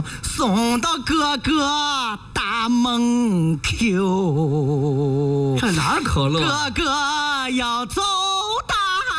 送到哥哥大门口。 这哪儿可乐？ 哥哥要走大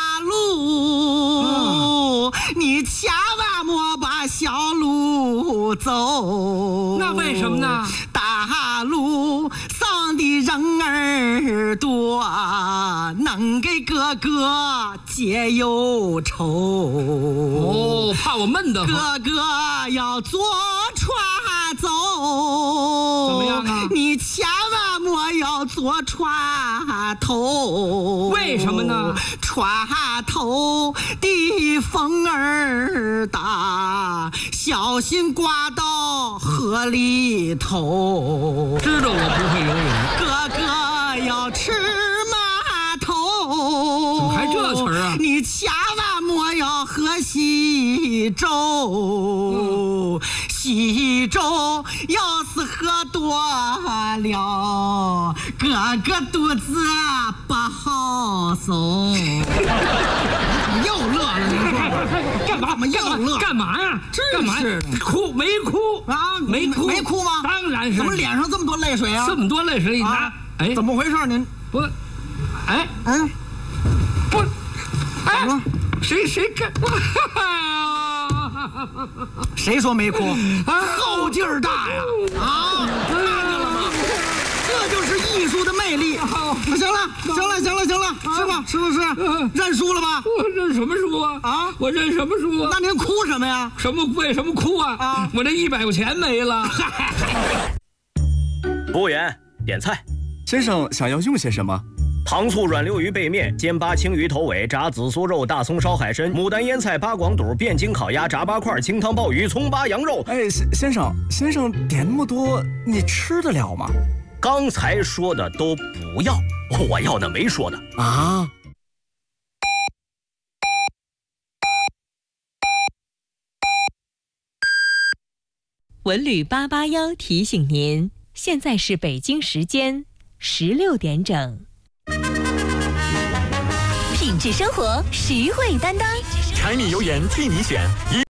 路，你千万莫把小路走。 那为什么呢？ 大路上的人儿多，能给哥哥解忧愁。 哦，怕我闷得慌。哥哥要坐船走， 怎么样啊？ 你千万莫要坐船头。 为什么呢？ 船头的风儿大，小心刮到河里头。 知道我不会游泳。 哥哥要吃码头。 怎么还这词儿啊？ 你千万莫要喝稀粥。稀粥要是喝多了，哥哥肚子不好受。又乐了，您说干嘛？ 怎么又乐？ 干嘛呀？ 真是的， 哭没哭啊？ 没哭吗？ 当然是。 怎么脸上这么多泪水啊？ 这么多泪水，你拿？哎， 怎么回事？您不，哎，不，哎，谁干？ 谁说没哭？后劲儿大呀！啊，看见了吗？这就是艺术的魅力。行了，是不是？认输了吧？ 我认什么输啊？ 啊， 我认什么输啊？ 那您哭什么呀？ 为什么哭啊？啊，我这100块钱没了。 服务员，点菜。 先生想要用些什么？ 糖醋软溜鱼背面、煎八青鱼头尾、炸紫苏肉、大葱烧海参、牡丹腌菜、八广肚、汴京烤鸭、炸八块、清汤鲍鱼、葱八羊肉。 哎，先生点那么多，你吃得了吗？ 刚才说的都不要，我要那没说的啊。 文旅881提醒您，现在是北京时间16点整。 品质生活，实惠担当， 柴米油盐替你选。